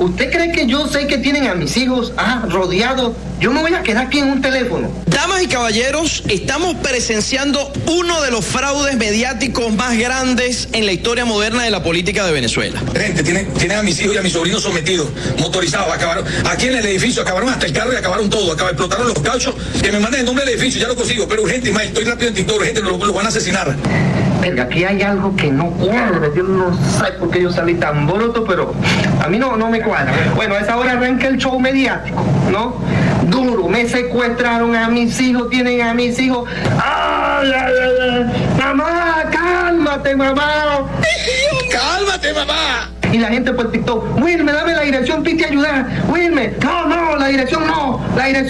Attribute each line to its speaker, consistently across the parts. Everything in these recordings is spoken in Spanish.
Speaker 1: ¿Usted cree que yo sé que tienen a mis hijos rodeados? Yo me voy a quedar aquí en un teléfono.
Speaker 2: Damas y caballeros, estamos presenciando uno de los fraudes mediáticos más grandes en la historia moderna de la política de Venezuela.
Speaker 3: Gente, tienen a mis hijos y a mis sobrinos sometidos, motorizados, acabaron. Aquí en el edificio acabaron hasta el carro y acabaron todo, explotaron los cauchos. Que me manden el nombre del edificio, ya lo consigo, pero urgente, más, estoy rápido en TikTok, urgente, lo van a asesinar.
Speaker 1: Venga, aquí hay algo que no cuadra. Yo no sé por qué yo salí tan bruto, pero a mí no me cuadra. Bueno, a esa hora arranca el show mediático, ¿no? Duro, me secuestraron a mis hijos, tienen a mis hijos. ¡Ay, ay, ay! ¡Mamá, cálmate, mamá!
Speaker 3: ¡Cálmate, mamá!
Speaker 1: Y la gente por TikTok, Wilmer, dame la dirección, pide ayudar. Wilmer, no, la dirección no.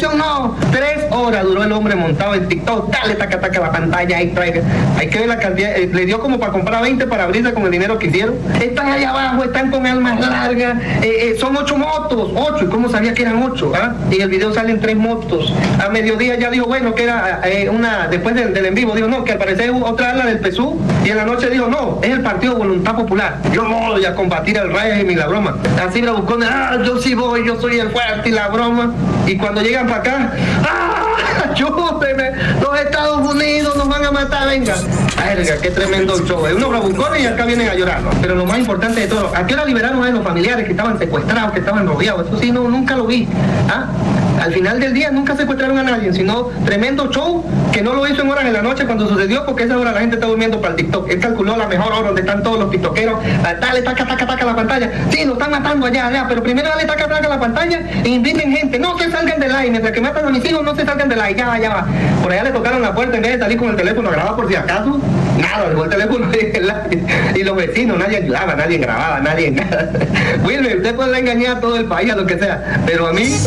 Speaker 1: 3 horas duró el hombre montado en TikTok. Dale, taca, la pantalla ahí, traiga. Hay que ver la cantidad, le dio como para comprar 20 para abrirse con el dinero que hicieron. Están allá abajo, están con armas largas, son 8 motos, 8, ¿y cómo sabía que eran 8? Y en el video salen 3 motos. A mediodía ya dijo, bueno, que era después del en vivo, dijo, no, que al parecer es otra ala del PSUV, y en la noche dijo, no, es el Partido Voluntad Popular. Yo voy a combatir el régimen y la broma. Así la buscó, yo sí voy, yo soy el fuerte y la broma. Y cuando llegan para acá, ayúdenme, los Estados Unidos nos van a matar, venga. Verga, qué tremendo show. Unos bravucones y acá vienen a llorar. Pero lo más importante de todo, ¿a qué hora liberaron a los familiares que estaban secuestrados, que estaban rodeados? Eso sí, no, nunca lo vi. Al final del día nunca secuestraron a nadie, sino tremendo show que no lo hizo en horas de la noche cuando sucedió, porque a esa hora la gente está durmiendo para el TikTok. Él calculó la mejor hora donde están todos los tiktokeros. Dale, taca la pantalla. Sí, lo están matando allá, pero primero dale taca la pantalla e inviten gente. No se salgan del live, mientras que matan a mis hijos, no se salgan del live. Ya va. Por allá le tocaron la puerta en vez de salir con el teléfono a grabar por si acaso. Nada, dejó el teléfono y los vecinos, nadie ayudaba, nadie grababa, nadie nada. Wilmer, usted puede engañar a todo el país, a lo que sea, pero a mí...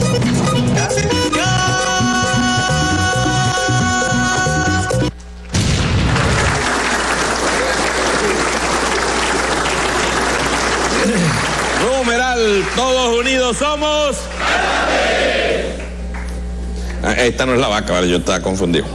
Speaker 4: Numeral, todos unidos somos. Esta no es la vaca, vale, yo estaba confundido.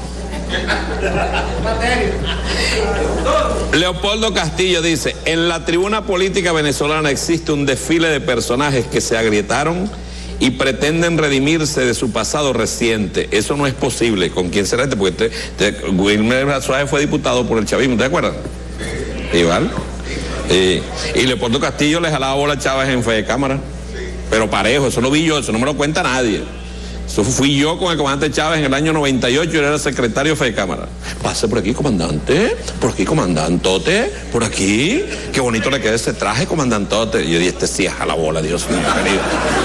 Speaker 4: Leopoldo Castillo dice, en la tribuna política venezolana existe un desfile de personajes que se agrietaron y pretenden redimirse de su pasado reciente. Eso no es posible. ¿Con quién será este? Porque Wilmer Suárez fue diputado por el chavismo, ¿te acuerdas? Igual. Y Leopoldo Castillo le jalaba bola a Chávez en Fe de Cámara. Pero parejo, eso lo vi yo, eso no me lo cuenta nadie. Eso fui yo con el comandante Chávez en el año 98, yo era secretario de Fe de Cámara. Pase por aquí, comandante, por aquí, comandantote, por aquí. Qué bonito le queda ese traje, comandantote. Y yo dije, sí es a la bola, Dios mío, querido.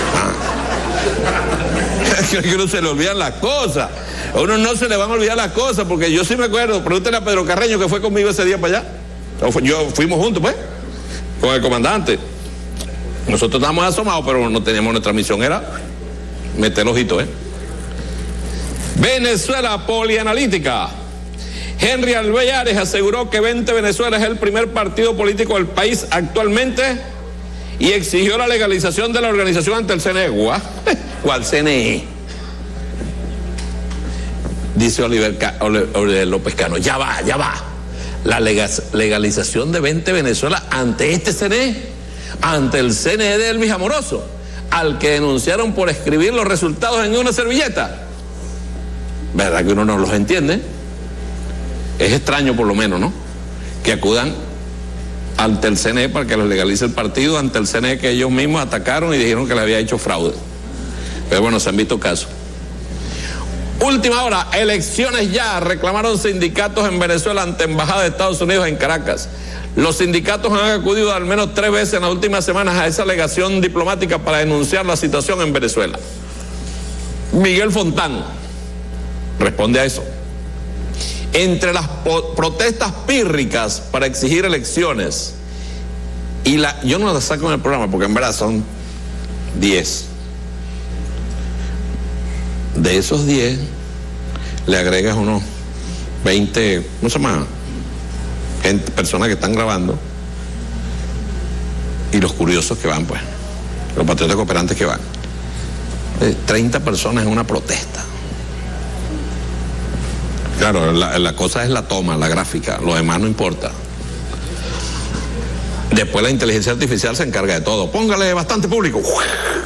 Speaker 4: Es que uno se le olvidan las cosas. A uno no se le van a olvidar las cosas, porque yo sí me acuerdo, pregúntale a Pedro Carreño que fue conmigo ese día para allá. Fuimos juntos, pues, con el comandante. Nosotros estábamos asomados, pero no teníamos, nuestra misión era meter el ojito, Venezuela Polianalítica. Henry Alvellares aseguró que 20 Venezuela es el primer partido político del país actualmente y exigió la legalización de la organización ante el CNE. ¿Cuál CNE? Dice Oliver López Cano, ya va. La legalización de 20 Venezuela ante este CNE, ante el CNE de Elvis Amoroso, al que denunciaron por escribir los resultados en una servilleta. ¿Verdad que uno no los entiende? Es extraño, por lo menos, ¿no? Que acudan ante el CNE para que les legalice el partido, ante el CNE que ellos mismos atacaron y dijeron que le había hecho fraude. Pero bueno, se han visto casos. Última hora, elecciones ya, reclamaron sindicatos en Venezuela ante Embajada de Estados Unidos en Caracas. Los sindicatos han acudido al menos 3 veces en las últimas semanas a esa alegación diplomática para denunciar la situación en Venezuela. Miguel Fontán responde a eso. Entre las protestas pírricas para exigir elecciones y yo no las saco en el programa porque en verdad son 10. De esos 10 le agregas unos 20, no sé más, personas que están grabando y los curiosos que van, pues, los patriotas cooperantes que van. 30 personas en una protesta. Claro, la cosa es la toma, la gráfica, lo demás no importa. Después la inteligencia artificial se encarga de todo. Póngale bastante público.